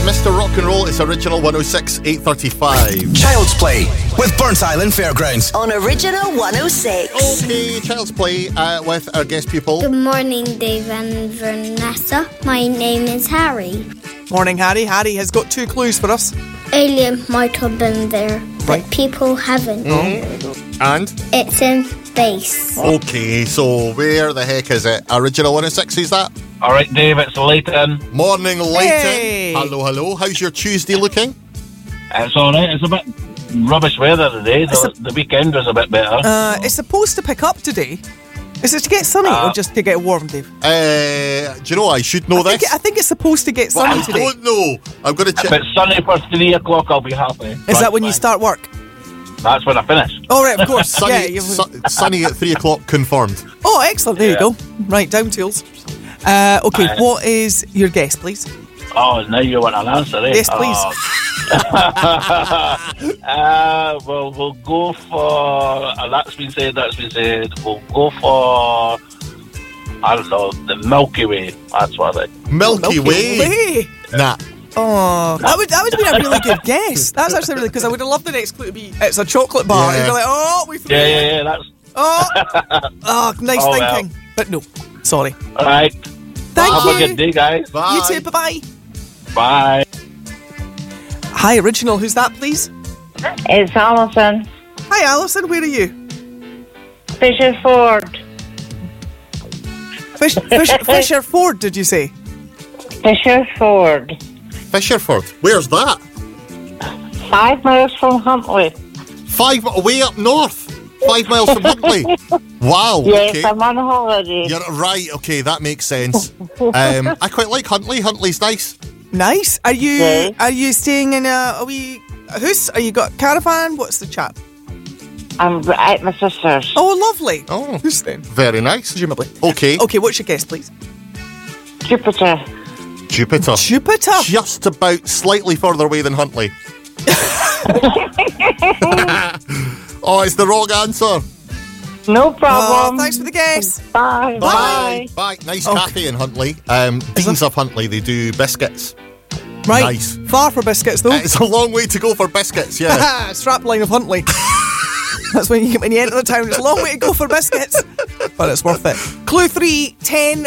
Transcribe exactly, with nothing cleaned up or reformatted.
Mister Rock and Roll. It's Original one oh six, eight thirty-five. Child's Play with Burnt Island Fairgrounds. On Original one oh six. Okay, Child's Play uh, with our guest people. Good morning, Dave and Vanessa. My name is Harry. Morning, Harry. Harry has got two clues for us. Alien might have been there, Right. but people haven't. Mm. And? It's in space. Okay, so where the heck is it? Original one oh six, is that? Alright, Dave, it's Leighton. Morning, Leighton. Hey. Hello, hello. How's your Tuesday looking? It's alright, it's a bit rubbish weather today. The, the weekend was a bit better. Uh, it's supposed to pick up today. Is it to get sunny Uh, or just to get warm, Dave? Uh, do you know, I should know I think, this. it, I think it's supposed to get But sunny I today. don't know. I'm going to If check. it's sunny for three o'clock, I'll be happy. Is that when you start work? That's when I finish. Oh, right, of course. Sunny, yeah, you- su- sunny at three o'clock confirmed. Oh, excellent. There Yeah. you go. Right, down tools. Uh, okay, Uh, what is your guess, please? Oh, now you want an answer, eh? Yes, please. Oh. uh, well, we'll go for... Uh, that's been said, that's been said. We'll go for... I don't know, the Milky Way. That's what I think. Milky, Way. Way. Nah. Oh, that would that would have been a really good guess. That's actually really because I would have loved the next clue to be it's a chocolate bar. Yeah. You'd be like, oh, we Yeah, yeah, yeah, that's... Oh, oh, nice Oh, well. thinking. But no, sorry. Alright. Thank Have you. a good day, guys. Bye. You too. Bye bye. Bye. Hi, Original. Who's that, please? It's Alison. Hi, Alison. Where are you? Fisher Ford. Fish, Fish, Fisher Ford. Did you say? Fisher Ford. Fisherford. Where's that? Five miles from Huntley. Five way up north. Five miles from Huntley. Wow. Yes, Okay. I'm on holiday. You're right. Okay, that makes sense. Um, I quite like Huntley. Huntley's nice. Nice. Are you Yeah. are you staying in a, a wee house? Are you got caravan? What's the chat? I'm at my sister's. Oh, lovely. Oh, Who's then? very nice. Presumably. Okay. Okay, what's your guess, please? Jupiter. Jupiter. Jupiter. Just about slightly further away than Huntley. Oh, it's the wrong answer. No Oh, problem. thanks for the guess. Bye. Bye. Bye. Nice Okay. cafe in Huntley. Um, Deans of Huntley, they do biscuits. Right. Nice. Far for biscuits, though. Uh, it's a long way to go for biscuits, yeah. Strapline of Huntley. That's when you when you enter the town. It's a long way to go for biscuits, but it's worth it. Clue three, ten